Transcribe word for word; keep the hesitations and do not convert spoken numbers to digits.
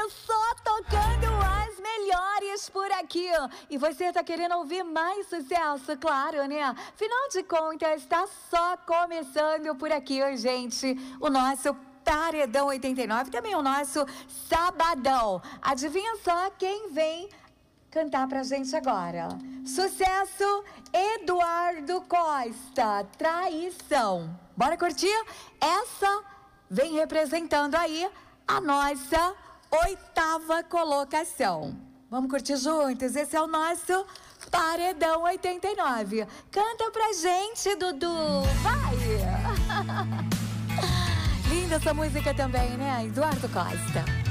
só tocando as melhores por aqui. E você tá querendo ouvir mais sucesso, claro, né? Afinal de contas, tá só começando por aqui, gente. O nosso Paredão oitenta e nove, também o nosso Sabadão. Adivinha só quem vem cantar pra gente agora? Sucesso, Eduardo Costa, Traição. Bora curtir? Essa vem representando aí a nossa oitava colocação. Vamos curtir juntos? Esse é o nosso Paredão oitenta e nove. Canta pra gente, Dudu. Vai! Linda essa música também, né? Eduardo Costa.